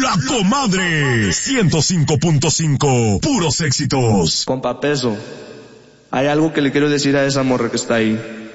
La Comadre 105.5, puros éxitos. Compa Peso, hay algo que le quiero decir a esa morra que está ahí.